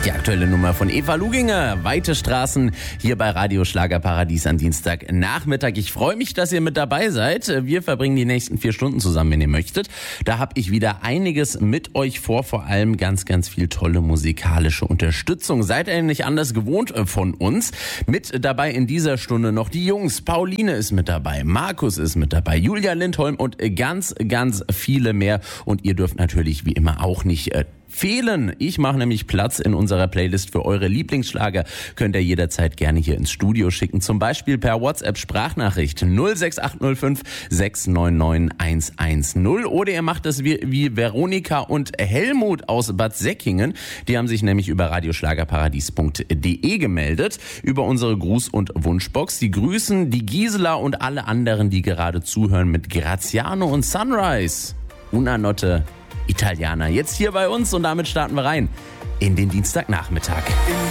Die aktuelle Nummer von Eva Luginger, Weite Straßen, hier bei Radio Schlagerparadies am Dienstagnachmittag. Ich freue mich, dass ihr mit dabei seid. Wir verbringen die nächsten 4 Stunden zusammen, wenn ihr möchtet. Da habe ich wieder einiges mit euch vor, vor allem ganz, ganz viel tolle musikalische Unterstützung. Seid ihr nicht anders gewohnt von uns? Mit dabei in dieser Stunde noch die Jungs. Pauline ist mit dabei, Markus ist mit dabei, Julia Lindholm und ganz, ganz viele mehr. Und ihr dürft natürlich wie immer auch nicht fehlen. Ich mache nämlich Platz in unserer Playlist für eure Lieblingsschlager. Könnt ihr jederzeit gerne hier ins Studio schicken. Zum Beispiel per WhatsApp-Sprachnachricht 06805 699 110. Oder ihr macht es wie Veronika und Helmut aus Bad Säckingen. Die haben sich nämlich über radioschlagerparadies.de gemeldet. Über unsere Gruß- und Wunschbox. Die grüßen die Gisela und alle anderen, die gerade zuhören mit Graziano und Sunrise. Una Notte Italiana. Jetzt hier bei uns und damit starten wir rein in den Dienstagnachmittag.